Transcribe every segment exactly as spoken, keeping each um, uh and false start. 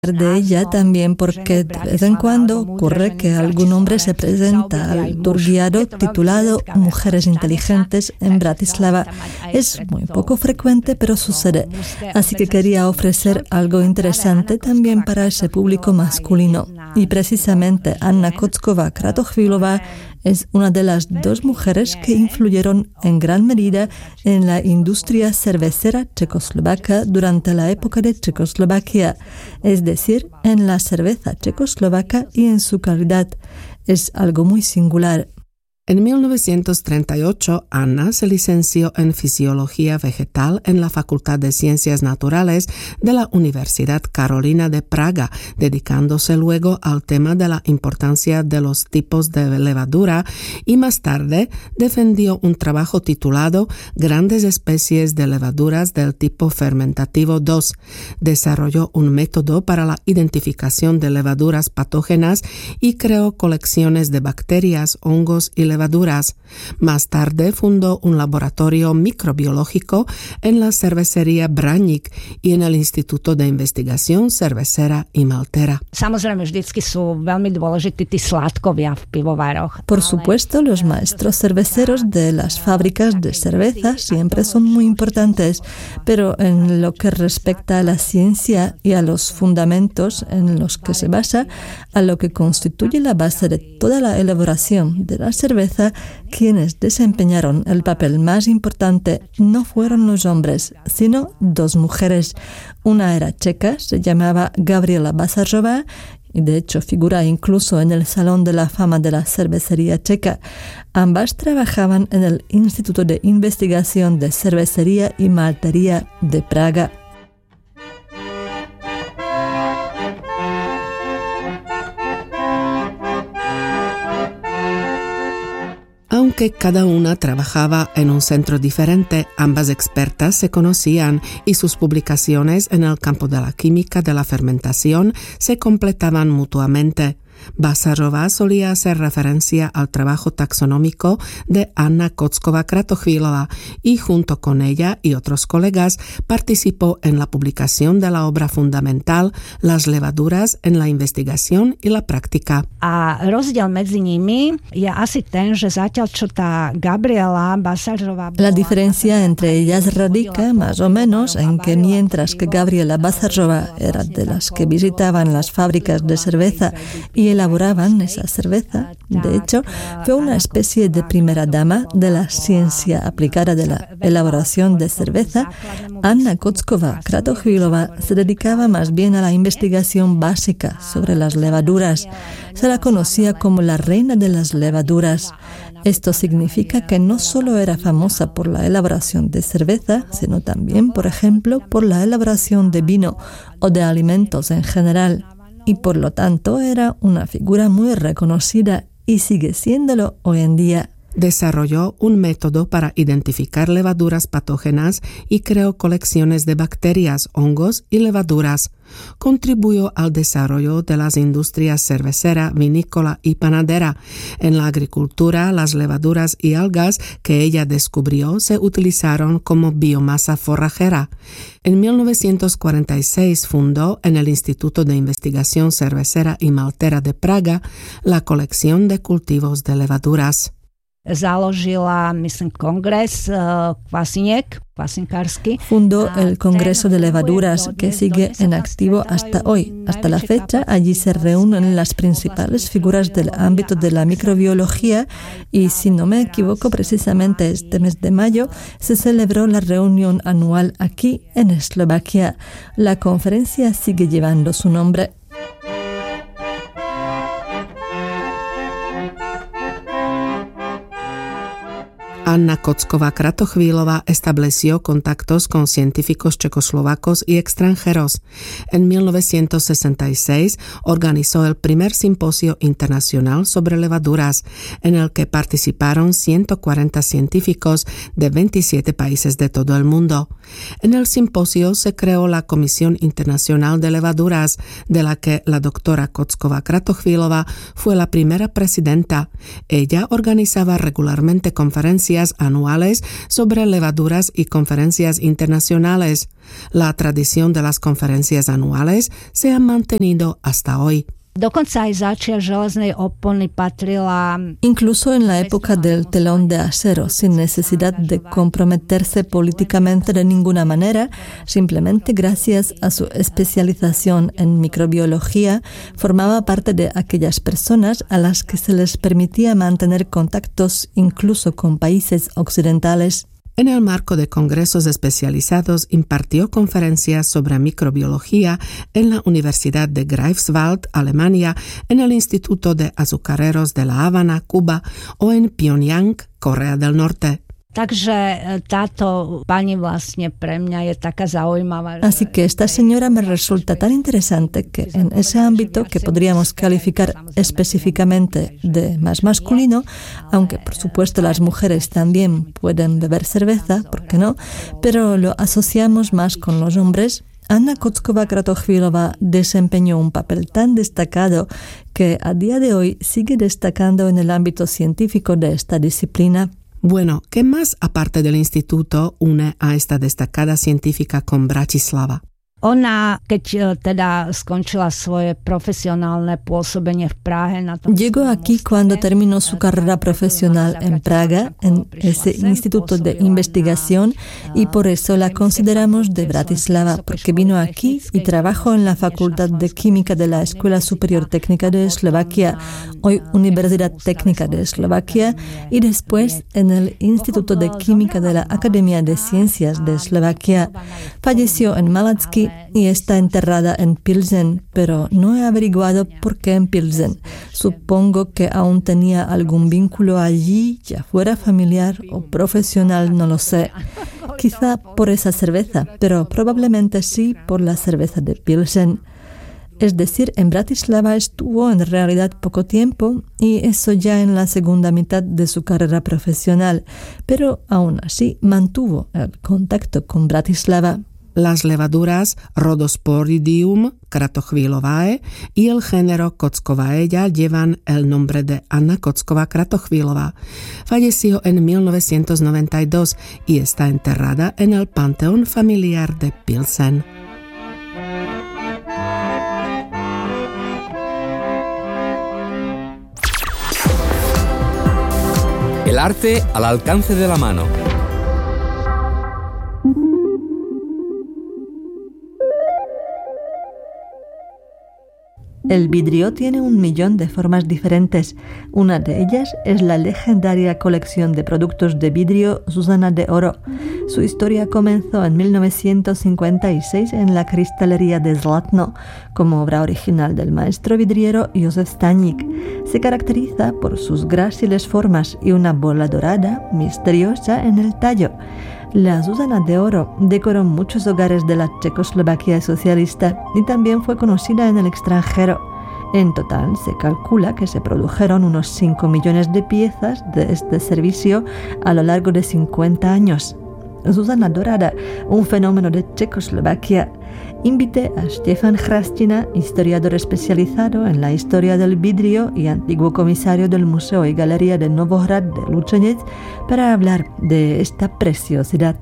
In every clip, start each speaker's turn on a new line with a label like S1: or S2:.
S1: de ella también porque de vez en cuando ocurre que algún hombre se presenta al tour guiado titulado Mujeres Inteligentes en Bratislava. Es muy poco frecuente, pero sucede. Así que quería ofrecer algo interesante también para ese público masculino. Y precisamente Anna Kocková-Kratochvílová es una de las dos mujeres que influyeron en gran medida en la industria cervecera checoslovaca durante la época de Checoslovaquia, es decir, en la cerveza checoslovaca y en su calidad. Es algo muy singular.
S2: En mil novecientos treinta y ocho, Anna se licenció en Fisiología Vegetal en la Facultad de Ciencias Naturales de la Universidad Carolina de Praga, dedicándose luego al tema de la importancia de los tipos de levadura, y más tarde defendió un trabajo titulado Grandes especies de levaduras del tipo fermentativo dos. Desarrolló un método para la identificación de levaduras patógenas y creó colecciones de bacterias, hongos y levaduras. Más tarde fundó un laboratorio microbiológico en la cervecería Braník y en el Instituto de Investigación Cervecera y Maltera.
S1: Por supuesto, los maestros cerveceros de las fábricas de cerveza siempre son muy importantes, pero en lo que respecta a la ciencia y a los fundamentos en los que se basa, a lo que constituye la base de toda la elaboración de la cerveza, quienes desempeñaron el papel más importante no fueron los hombres, sino dos mujeres. Una era checa, se llamaba Gabriela Basarová, y de hecho figura incluso en el Salón de la Fama de la Cervecería Checa. Ambas trabajaban en el Instituto de Investigación de Cervecería y Maltería de Praga.
S2: Aunque cada una trabajaba en un centro diferente, ambas expertas se conocían y sus publicaciones en el campo de la química de la fermentación se completaban mutuamente. Basarová solía hacer referencia al trabajo taxonómico de Anna Kocková-Kratochvílová y junto con ella y otros colegas participó en la publicación de la obra fundamental Las levaduras en la investigación y la práctica.
S3: A rozdiel medzi nimi je asi ten, že zatiaľ čo tá Gabriela Basarová.
S1: La diferencia entre ellas radica más o menos en que mientras que Gabriela Basarová era de las que visitaban las fábricas de cerveza y elaboraban esa cerveza, de hecho, fue una especie de primera dama de la ciencia aplicada de la elaboración de cerveza. Anna Kocková-Kratochvílová se dedicaba más bien a la investigación básica sobre las levaduras. Se la conocía como la reina de las levaduras. Esto significa que no solo era famosa por la elaboración de cerveza, sino también, por ejemplo, por la elaboración de vino o de alimentos en general. Y por lo tanto era una figura muy reconocida y sigue siéndolo hoy en día.
S2: Desarrolló un método para identificar levaduras patógenas y creó colecciones de bacterias, hongos y levaduras. Contribuyó al desarrollo de las industrias cervecera, vinícola y panadera. En la agricultura, las levaduras y algas que ella descubrió se utilizaron como biomasa forrajera. En mil novecientos cuarenta y seis fundó en el Instituto de Investigación Cervecera y Maltera de Praga la colección de cultivos de levaduras.
S3: Založila, myslím, kongres kvasiniek, kvasinkársky.
S1: Fundó el Congreso de Levaduras, que sigue en activo hasta hoy. Hasta la fecha, allí se reúnen las principales figuras del ámbito de la microbiología y, si no me equivoco, precisamente este mes de mayo se celebró la reunión anual aquí en Eslovaquia. La conferencia sigue llevando su nombre.
S2: Anna Kocková-Kratochvílová estableció contactos con científicos checoslovacos y extranjeros. En mil novecientos sesenta y seis organizó el primer simposio internacional sobre levaduras, en el que participaron ciento cuarenta científicos de veintisiete países de todo el mundo. En el simposio se creó la Comisión Internacional de Levaduras, de la que la doctora Kocková-Kratochvílová fue la primera presidenta. Ella organizaba regularmente conferencias conferencias anuales sobre levaduras y conferencias internacionales. La tradición de las conferencias anuales se ha mantenido hasta hoy.
S1: Incluso en la época del telón de acero, sin necesidad de comprometerse políticamente de ninguna manera, simplemente gracias a su especialización en microbiología, formaba parte de aquellas personas a las que se les permitía mantener contactos incluso con países occidentales.
S2: En el marco de congresos especializados, impartió conferencias sobre microbiología en la Universidad de Greifswald, Alemania, en el Instituto de Azucareros de La Habana, Cuba, o en Pyongyang, Corea del Norte.
S1: Así que esta señora me resulta tan interesante que en ese ámbito que podríamos calificar específicamente de más masculino, aunque por supuesto las mujeres también pueden beber cerveza, ¿por qué no? Pero lo asociamos más con los hombres. Anna Kocková-Kratochvílová desempeñó un papel tan destacado que a día de hoy sigue destacando en el ámbito científico de esta disciplina.
S2: Bueno, ¿qué más aparte del instituto une a esta destacada científica con Bratislava?
S3: Ona, keď teda skončila svoje profesionálne pôsobenie v Prahe na tom...
S1: Llegó aquí cuando terminó su carrera profesional en Praga, en ese instituto de investigación, y por eso la consideramos de Bratislava, porque vino aquí y trabajó en la Facultad de Química de la Escuela Superior Técnica de Eslovaquia, hoy Universidad Técnica de Eslovaquia, y después en el Instituto de Química de la Academia de Ciencias de Eslovaquia. Falleció en Malacky y está enterrada en Pilsen, pero no he averiguado por qué en Pilsen. Supongo que aún tenía algún vínculo allí, ya fuera familiar o profesional, no lo sé. Quizá por esa cerveza, pero probablemente sí por la cerveza de Pilsen. Es decir, en Bratislava estuvo en realidad poco tiempo y eso ya en la segunda mitad de su carrera profesional, pero aún así mantuvo el contacto con Bratislava.
S2: Las levaduras Rhodosporidium kratochvílovae y el género Kockovaea llevan el nombre de Anna Kocková-Kratochvílová. Falleció en mil novecientos noventa y dos y está enterrada en el Panteón Familiar de Pilsen.
S4: El arte al alcance de la mano.
S1: El vidrio tiene un millón de formas diferentes. Una de ellas es la legendaria colección de productos de vidrio Zuzana de Oro. Su historia comenzó en mil novecientos cincuenta y seis en la cristalería de Zlatno, como obra original del maestro vidriero Josef Staník. Se caracteriza por sus gráciles formas y una bola dorada misteriosa en el tallo. La Zuzana de Oro decoró muchos hogares de la Checoslovaquia socialista y también fue conocida en el extranjero. En total, se calcula que se produjeron unos cinco millones de piezas de este servicio a lo largo de cincuenta años. Zuzana dorada, un fenómeno de Checoslovaquia. Invité a Stefan Hrastina, historiador especializado en la historia del vidrio y antiguo comisario del Museo y Galería de Novohrad de Lučenec, para hablar de esta preciosidad.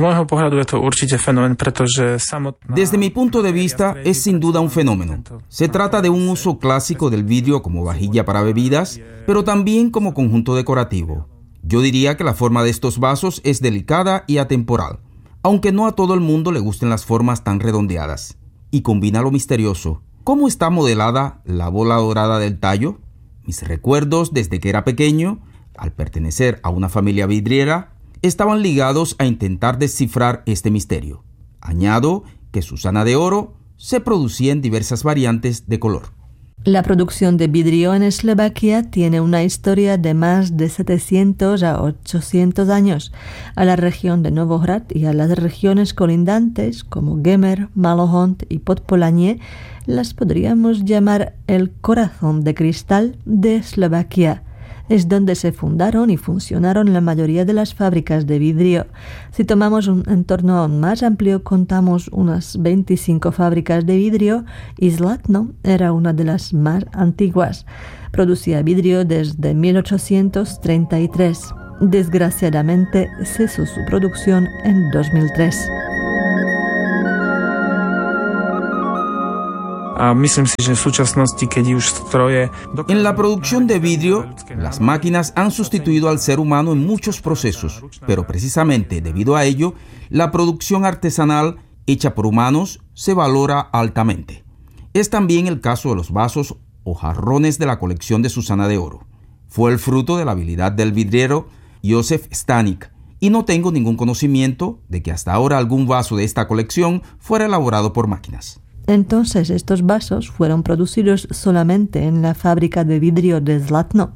S5: Desde mi punto de vista, es sin duda un fenómeno. Se trata de un uso clásico del vidrio como vajilla para bebidas, pero también como conjunto decorativo. Yo diría que la forma de estos vasos es delicada y atemporal, aunque no a todo el mundo le gusten las formas tan redondeadas. Y combina lo misterioso. ¿Cómo está modelada la bola dorada del tallo? Mis recuerdos desde que era pequeño, al pertenecer a una familia vidriera, estaban ligados a intentar descifrar este misterio. Añado que Zuzana de Oro se producía en diversas variantes de color.
S1: La producción de vidrio en Eslovaquia tiene una historia de más de setecientos a ochocientos años. A la región de Novohrad y a las regiones colindantes como Gemer, Malohont y Podpolanie las podríamos llamar el corazón de cristal de Eslovaquia. Es donde se fundaron y funcionaron la mayoría de las fábricas de vidrio. Si tomamos un entorno aún más amplio, contamos unas veinticinco fábricas de vidrio y Zlatno era una de las más antiguas. Producía vidrio desde mil ochocientos treinta y tres. Desgraciadamente, cesó su producción en dos mil tres.
S5: En la producción de vidrio, las máquinas han sustituido al ser humano en muchos procesos, pero precisamente debido a ello, la producción artesanal hecha por humanos se valora altamente. Es también el caso de los vasos o jarrones de la colección de Susana de Oro. Fue el fruto de la habilidad del vidriero Józef Staník, y no tengo ningún conocimiento de que hasta ahora algún vaso de esta colección fuera elaborado por máquinas.
S1: Entonces, estos vasos fueron producidos solamente en la fábrica de vidrio de Zlatno.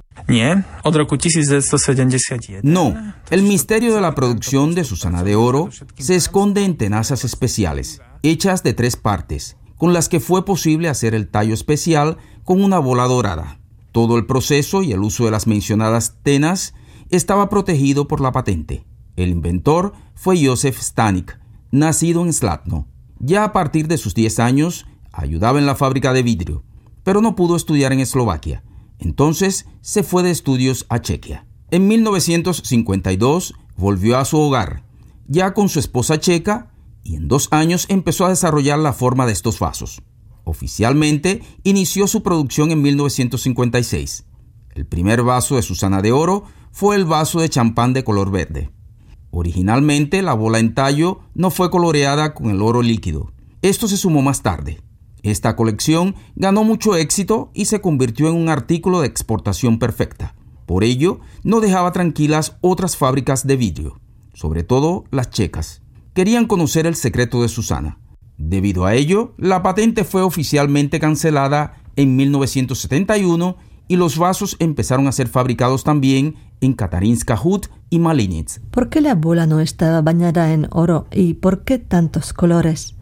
S5: No, el misterio de la producción de Susana de Oro se esconde en tenazas especiales, hechas de tres partes, con las que fue posible hacer el tallo especial con una bola dorada. Todo el proceso y el uso de las mencionadas tenas estaba protegido por la patente. El inventor fue Józef Staník, nacido en Zlatno. Ya a partir de sus diez años, ayudaba en la fábrica de vidrio, pero no pudo estudiar en Eslovaquia. Entonces, se fue de estudios a Chequia. En mil novecientos cincuenta y dos, volvió a su hogar, ya con su esposa checa, y en dos años empezó a desarrollar la forma de estos vasos. Oficialmente, inició su producción en mil novecientos cincuenta y seis. El primer vaso de Susana de Oro fue el vaso de champán de color verde. Originalmente, la bola en tallo no fue coloreada con el oro líquido. Esto se sumó más tarde. Esta colección ganó mucho éxito y se convirtió en un artículo de exportación perfecta. Por ello, no dejaba tranquilas otras fábricas de vidrio, sobre todo las checas. Querían conocer el secreto de Susana. Debido a ello, la patente fue oficialmente cancelada en mil novecientos setenta y uno y los vasos empezaron a ser fabricados también en Katarinska Hut y Malinets.
S1: ¿Por qué la bola no estaba bañada en oro y por qué tantos colores?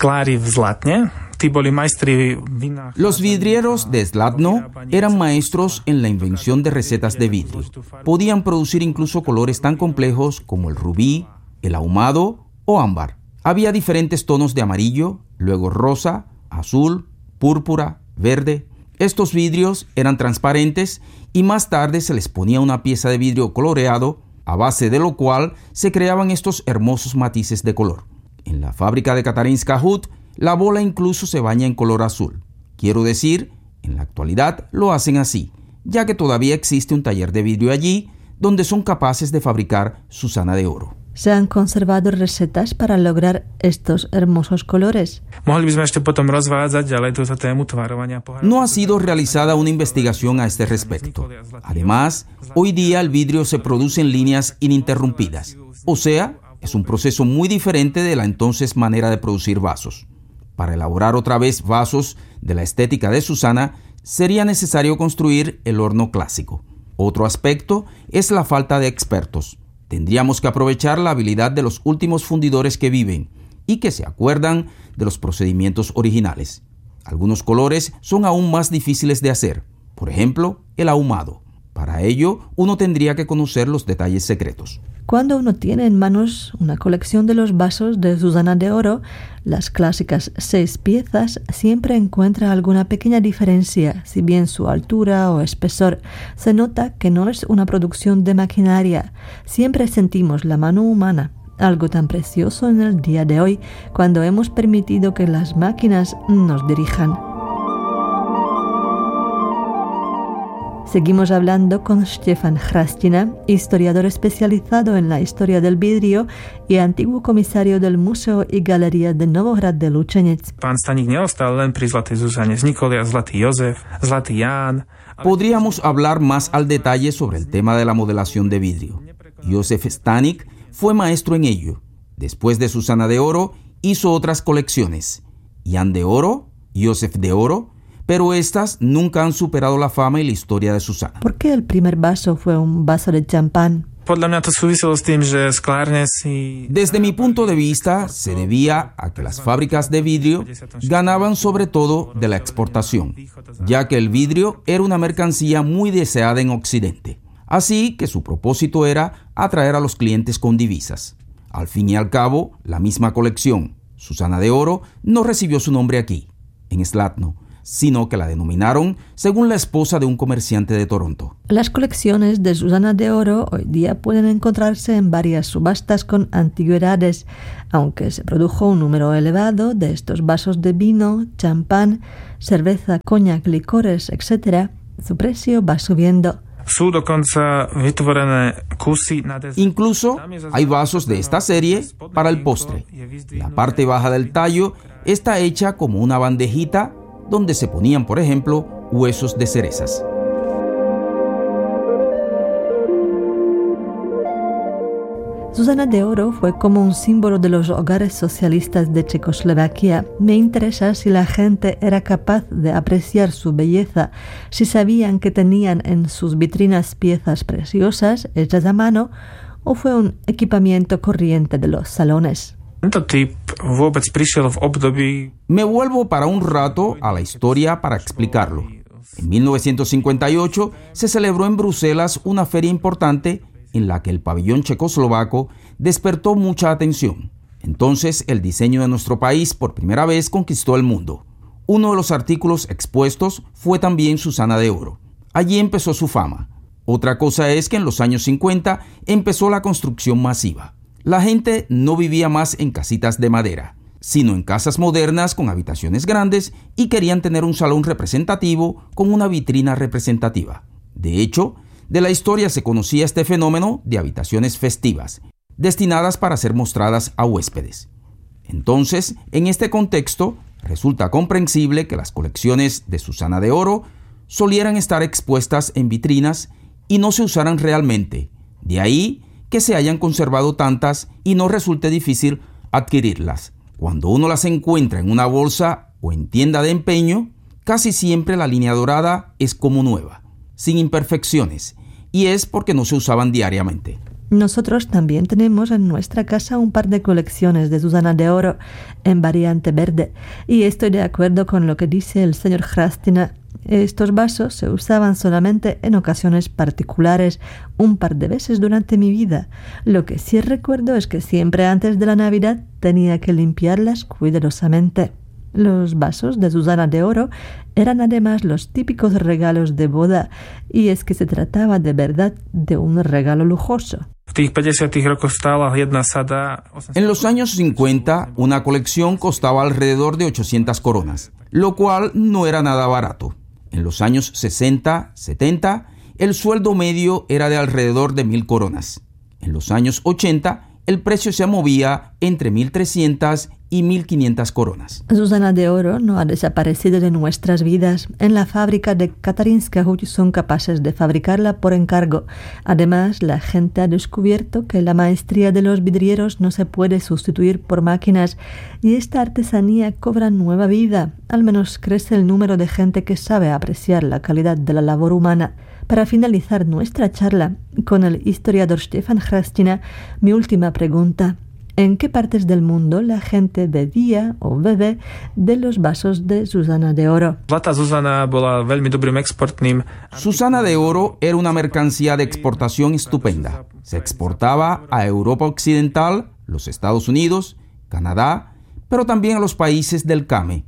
S5: Los vidrieros de Zlatno eran maestros en la invención de recetas de vidrio. Podían producir incluso colores tan complejos como el rubí, el ahumado o ámbar. Había diferentes tonos de amarillo, luego rosa, azul, púrpura, verde. Estos vidrios eran transparentes y más tarde se les ponía una pieza de vidrio coloreado, a base de lo cual se creaban estos hermosos matices de color. En la fábrica de Katarinska Hut, la bola incluso se baña en color azul. Quiero decir, en la actualidad lo hacen así, ya que todavía existe un taller de vidrio allí donde son capaces de fabricar Susana de Oro.
S1: ¿Se han conservado recetas para lograr estos hermosos colores?
S5: No ha sido realizada una investigación a este respecto. Además, hoy día el vidrio se produce en líneas ininterrumpidas. O sea, es un proceso muy diferente de la entonces manera de producir vasos. Para elaborar otra vez vasos de la estética de Susana, sería necesario construir el horno clásico. Otro aspecto es la falta de expertos. Tendríamos que aprovechar la habilidad de los últimos fundidores que viven y que se acuerdan de los procedimientos originales. Algunos colores son aún más difíciles de hacer, por ejemplo, el ahumado. Para ello, uno tendría que conocer los detalles secretos.
S1: Cuando uno tiene en manos una colección de los vasos de Susana de Oro, las clásicas seis piezas, siempre encuentra alguna pequeña diferencia, si bien su altura o espesor. Se nota que no es una producción de maquinaria. Siempre sentimos la mano humana, algo tan precioso en el día de hoy, cuando hemos permitido que las máquinas nos dirijan. Seguimos hablando con Stefan Hrastina, historiador especializado en la historia del vidrio y antiguo comisario del Museo y Galería de Novohrad de Lučenec.
S5: Podríamos hablar más al detalle sobre el tema de la modelación de vidrio. Józef Staník fue maestro en ello. Después de Susana de Oro, hizo otras colecciones. Jan de Oro, Józef de Oro, pero estas nunca han superado la fama y la historia de Susana.
S1: ¿Por qué el primer vaso fue un vaso de champán?
S5: Desde mi punto de vista, se debía a que las fábricas de vidrio ganaban sobre todo de la exportación, ya que el vidrio era una mercancía muy deseada en Occidente. Así que su propósito era atraer a los clientes con divisas. Al fin y al cabo, la misma colección, Susana de Oro, no recibió su nombre aquí, en Zlatno, sino que la denominaron según la esposa de un comerciante de Toronto.
S1: Las colecciones de Susana de Oro hoy día pueden encontrarse en varias subastas con antigüedades, aunque se produjo un número elevado de estos vasos de vino, champán, cerveza, coñac, licores, etcétera, su precio va subiendo.
S5: Incluso hay vasos de esta serie para el postre. La parte baja del tallo está hecha como una bandejita donde se ponían, por ejemplo, huesos de cerezas.
S1: Susana de Oro fue como un símbolo de los hogares socialistas de Checoslovaquia. Me interesa si la gente era capaz de apreciar su belleza, si sabían que tenían en sus vitrinas piezas preciosas hechas a mano, o fue un equipamiento corriente de los salones.
S5: Me vuelvo para un rato a la historia para explicarlo. En mil novecientos cincuenta y ocho se celebró en Bruselas una feria importante en la que el pabellón checoslovaco despertó mucha atención. Entonces, el diseño de nuestro país por primera vez conquistó el mundo. Uno de los artículos expuestos fue también Susana de Oro. Allí empezó su fama. Otra cosa es que en los años cincuenta empezó la construcción masiva. La gente no vivía más en casitas de madera, sino en casas modernas con habitaciones grandes y querían tener un salón representativo con una vitrina representativa. De hecho, de la historia se conocía este fenómeno de habitaciones festivas, destinadas para ser mostradas a huéspedes. Entonces, en este contexto, resulta comprensible que las colecciones de Susana de Oro solieran estar expuestas en vitrinas y no se usaran realmente. De ahí que se hayan conservado tantas y no resulte difícil adquirirlas. Cuando uno las encuentra en una bolsa o en tienda de empeño, casi siempre la línea dorada es como nueva, sin imperfecciones, y es porque no se usaban diariamente.
S1: Nosotros también tenemos en nuestra casa un par de colecciones de Susana de Oro en variante verde, y estoy de acuerdo con lo que dice el señor Hrastina. Estos vasos se usaban solamente en ocasiones particulares, un par de veces durante mi vida. Lo que sí recuerdo es que siempre antes de la Navidad tenía que limpiarlas cuidadosamente. Los vasos de Susana de Oro eran además los típicos regalos de boda, y es que se trataba de verdad de un regalo lujoso.
S5: En los años cincuenta, una colección costaba alrededor de ochocientas coronas, lo cual no era nada barato. En los años sesenta, setenta, el sueldo medio era de alrededor de mil coronas. En los años ochenta, el precio se movía entre mil trescientas y mil quinientas coronas.
S1: Susana de Oro no ha desaparecido de nuestras vidas. En la fábrica de Katarinska Huť son capaces de fabricarla por encargo. Además, la gente ha descubierto que la maestría de los vidrieros no se puede sustituir por máquinas, y esta artesanía cobra nueva vida. Al menos crece el número de gente que sabe apreciar la calidad de la labor humana. Para finalizar nuestra charla con el historiador Stefan Hrastina, mi última pregunta: ¿en qué partes del mundo la gente bebía o bebe de los vasos de Susana de Oro?
S5: Susana de Oro era una mercancía de exportación estupenda. Se exportaba a Europa Occidental, los Estados Unidos, Canadá, pero también a los países del Came.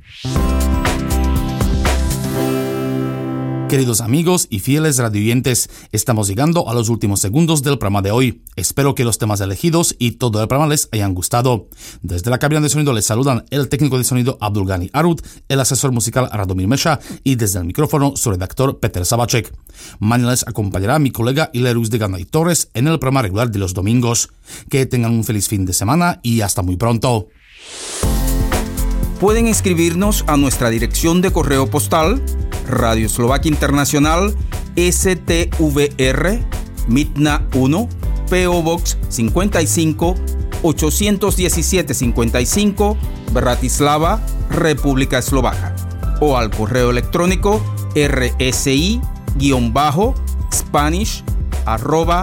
S6: Queridos amigos y fieles radioyentes, estamos llegando a los últimos segundos del programa de hoy. Espero que los temas elegidos y todo el programa les hayan gustado. Desde la cabina de sonido les saludan el técnico de sonido Abdulgani Arut, el asesor musical Radomir Mesha y desde el micrófono su redactor Peter Sabacek. Mañana les acompañará mi colega Hilerus de Ganay Torres en el programa regular de los domingos. Que tengan un feliz fin de semana y hasta muy pronto.
S5: Pueden escribirnos a nuestra dirección de correo postal Radio Eslovaquia Internacional, S T V R, Mitna uno, P O Box cincuenta y cinco, ochocientos diecisiete cincuenta y cinco, Bratislava, República Eslovaca, o al correo electrónico rsi-spanish arroba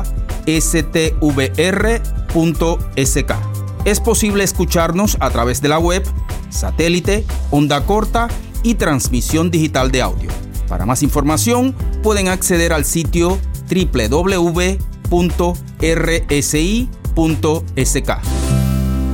S5: stvr.sk. Es posible escucharnos a través de la web, satélite, onda corta y transmisión digital de audio. Para más información pueden acceder al sitio doble u doble u doble u punto r s i punto s k.